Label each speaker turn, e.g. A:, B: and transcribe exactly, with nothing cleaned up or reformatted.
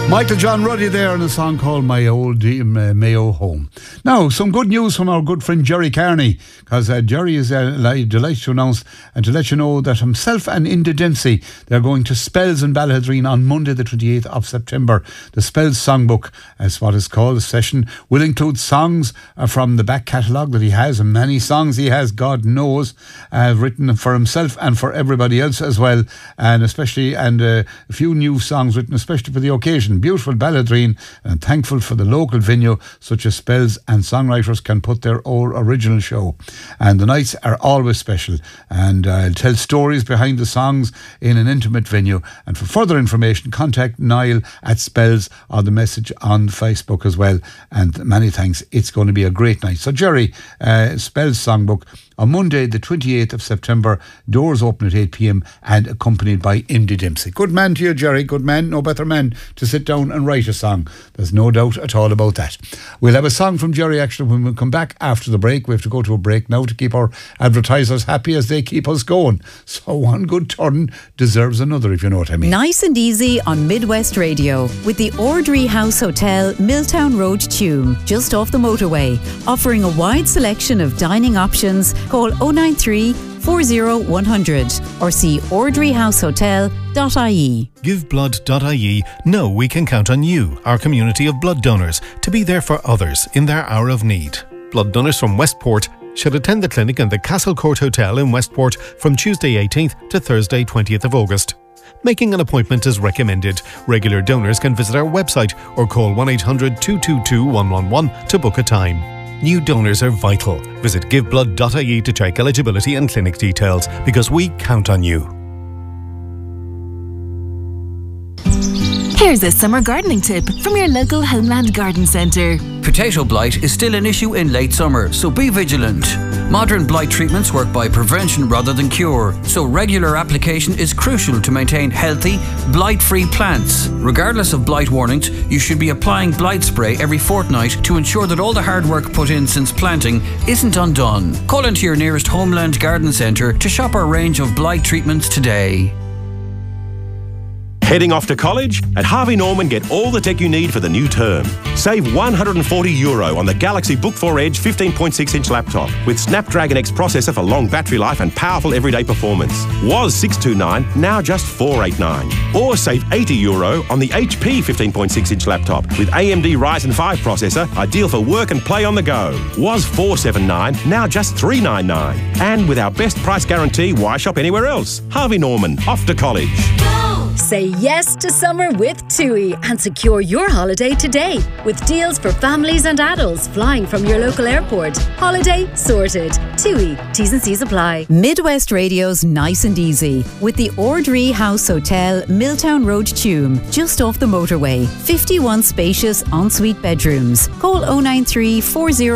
A: Michael John Ruddy there in a song called My Old uh, Mayo Home. Now, some good news from our good friend Jerry Carney, because uh, Jerry is uh, delighted to announce and to let you know that himself and Enda Dempsey, they're going to Spells in Ballahadreen on Monday the twenty-eighth of September. The Spells Songbook, as what is called, the session will include songs uh, from the back catalogue that he has, and many songs he has, God knows, uh, written for himself and for everybody else as well, and especially, and uh, a few new songs written especially for the occasion. Beautiful Ballahadreen, and thankful for the local venue such as Spells, and songwriters can put their own original show, and the nights are always special, and I'll uh, tell stories behind the songs in an intimate venue. And for further information, contact Niall at Spells or the message on Facebook as well. And many thanks, it's going to be a great night. So Jerry, uh, Spells Songbook on Monday the twenty-eighth of September, doors open at eight p.m. and accompanied by Enda Dempsey. Good man to you, Jerry, good man, no better man to sit down and write a song. There's no doubt at all about that. We'll have a song from Jerry actually when we come back after the break. We have to go to a break now to keep our advertisers happy as they keep us going. So one good turn deserves another, if you know what I mean.
B: Nice and easy on Midwest Radio with the Ordry House Hotel, Milltown Road, Tuam, just off the motorway, offering a wide selection of dining options. Call oh nine three, four oh one hundred or see ordry house hotel dot I E.
C: give blood dot I E know we can count on you, our community of blood donors, to be there for others in their hour of need. Blood donors from Westport should attend the clinic in the Castle Court Hotel in Westport from Tuesday eighteenth to Thursday twentieth of August. Making an appointment is recommended. Regular donors can visit our website or call one eight hundred, two two two, one one one to book a time. New donors are vital. Visit give blood dot I E to check eligibility and clinic details, because we count on you.
D: Here's a summer gardening tip from your local Homeland Garden Centre.
E: Potato blight is still an issue in late summer, so be vigilant. Modern blight treatments work by prevention rather than cure, so regular application is crucial to maintain healthy, blight-free plants. Regardless of blight warnings, you should be applying blight spray every fortnight to ensure that all the hard work put in since planting isn't undone. Call into your nearest Homeland Garden Centre to shop our range of blight treatments today.
F: Heading off to college? At Harvey Norman, get all the tech you need for the new term. Save one hundred forty euro on the Galaxy Book four Edge fifteen point six inch laptop with Snapdragon X processor for long battery life and powerful everyday performance. Was six twenty-nine, now just four eighty-nine. Or save eighty euro on the H P fifteen point six inch laptop with A M D Ryzen five processor, ideal for work and play on the go. Was four seventy-nine, now just three ninety-nine. And with our best price guarantee, why shop anywhere else? Harvey Norman, off to college.
G: Say yes to summer with TUI and secure your holiday today with deals for families and adults flying from your local airport. Holiday sorted. TUI. T's and C's apply.
B: Midwest Radio's Nice and Easy with the Ordry House Hotel, Milltown Road, Tuam, just off the motorway. fifty-one spacious ensuite bedrooms. Call oh nine three, four oh